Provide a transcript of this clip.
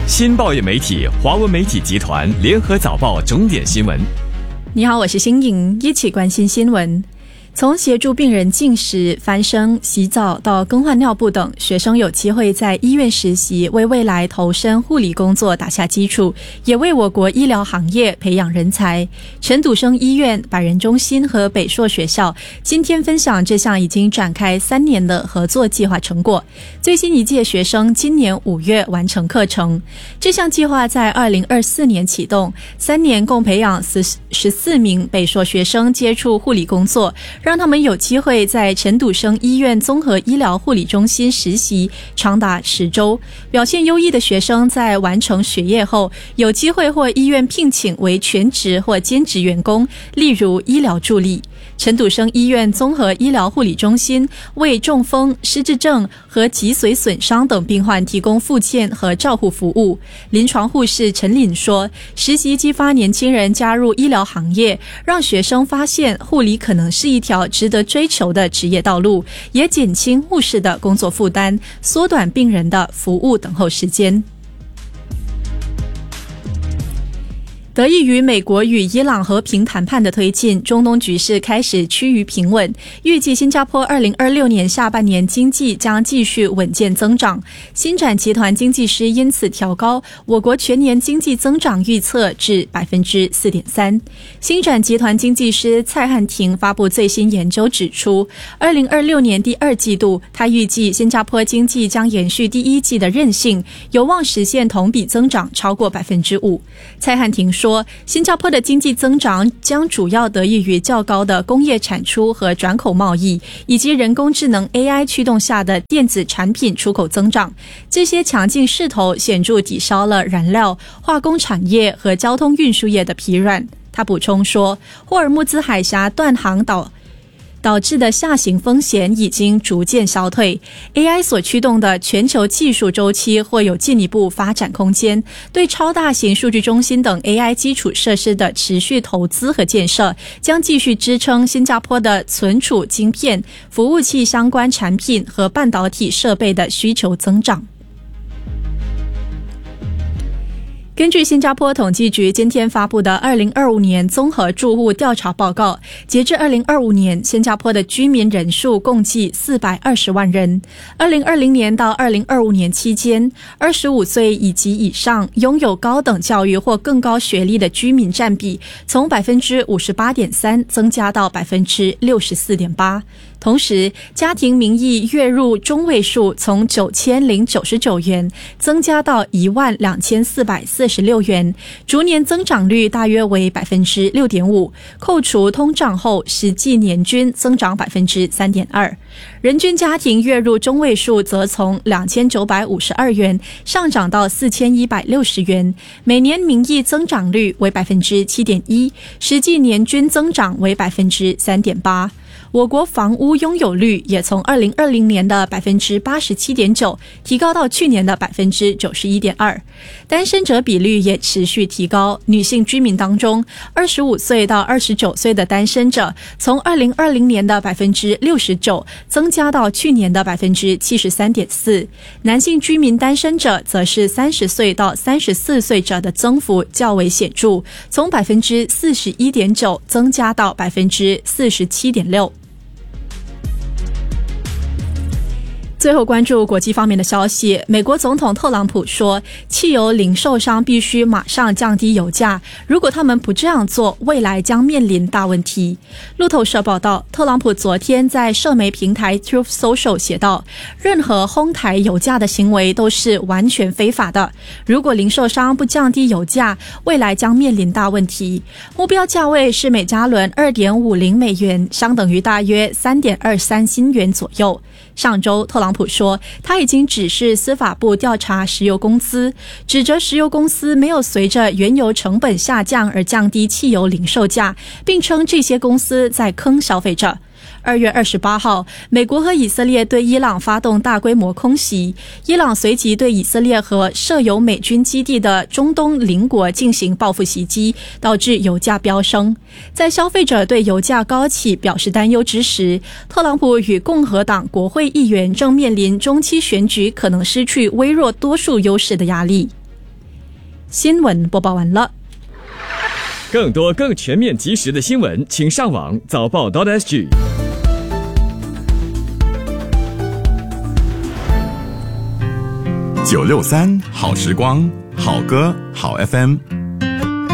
新报业媒体华文媒体集团联合早报重点新闻。 你好，我是新颖，一起关心新闻。从协助病人进食、翻身、洗澡到更换尿布等，学生有机会在医院实习，为未来投身护理工作打下基础，也为我国医疗行业培养人才。陈笃生医院、百人中心和北硕学校今天分享这项已经展开3年的合作计划成果。最新一届学生今年5月完成课程。这项计划在2024年启动，3年共培养14名北硕学生接触护理工作，让他们有机会在陈笃生医院综合医疗护理中心实习长达10周。表现优异的学生在完成学业后，有机会或医院聘请为全职或兼职员工，例如医疗助理。陈笃生医院综合医疗护理中心为中风、失智症和脊髓损伤等病患提供复健和照护服务。临床护士陈凛说，实习激发年轻人加入医疗行业，让学生发现护理可能是一条值得追求的职业道路，也减轻护士的工作负担，缩短病人的服务等候时间。得益于美国与伊朗和平谈判的推进，中东局势开始趋于平稳。预计新加坡2026年下半年经济将继续稳健增长。星展集团经济师因此调高我国全年经济增长预测至 4.3%。星展集团经济师蔡汉庭发布最新研究指出，2026年第2季度，他预计新加坡经济将延续第1季的韧性，有望实现同比增长超过 5%。蔡汉庭说，新加坡的经济增长将主要得益于较高的工业产出和转口贸易，以及人工智能 AI 驱动下的电子产品出口增长。这些强劲势头显著抵消了燃料、化工产业和交通运输业的疲软。他补充说，霍尔木兹海峡断航导致的下行风险已经逐渐消退， AI 所驱动的全球技术周期或有进一步发展空间，对超大型数据中心等 AI 基础设施的持续投资和建设，将继续支撑新加坡的存储晶片、服务器相关产品和半导体设备的需求增长。根据新加坡统计局今天发布的2025年综合住户调查报告，截至2025年，新加坡的居民人数共计420万人。2020年到2025年期间，25岁以及以上拥有高等教育或更高学历的居民占比从 58.3% 增加到 64.8%。同时，家庭名义月入中位数从9099元增加到12446元，逐年增长率大约为 6.5%， 扣除通胀后实际年均增长 3.2%。人均家庭月入中位数则从2952元上涨到4160元，每年名义增长率为 7.1%， 实际年均增长为 3.8%。我国房屋拥有率也从2020年的 87.9% 提高到去年的 91.2%。 单身者比率也持续提高，女性居民当中25岁到29岁的单身者从2020年的 69% 增加到去年的 73.4%。 男性居民单身者则是30岁到34岁者的增幅较为显著，从 41.9% 增加到 47.6%。最后关注国际方面的消息，美国总统特朗普说，汽油零售商必须马上降低油价，如果他们不这样做，未来将面临大问题。路透社报道，特朗普昨天在社媒平台 Truth Social 写道，任何哄抬油价的行为都是完全非法的，如果零售商不降低油价，未来将面临大问题。目标价位是每加仑 2.50 美元，相等于大约 3.23 新元左右。上周特朗普说，他已经指示司法部调查石油公司，指责石油公司没有随着原油成本下降而降低汽油零售价，并称这些公司在坑消费者。2月28号，美国和以色列对伊朗发动大规模空袭，伊朗随即对以色列和设有美军基地的中东邻国进行报复袭击，导致油价飙升。在消费者对油价高企表示担忧之时，特朗普与共和党国会议员正面临中期选举可能失去微弱多数优势的压力。 新闻播报完了。 更多更全面及时的新闻，请上网早报.sg。 963好时光，好歌好 FM。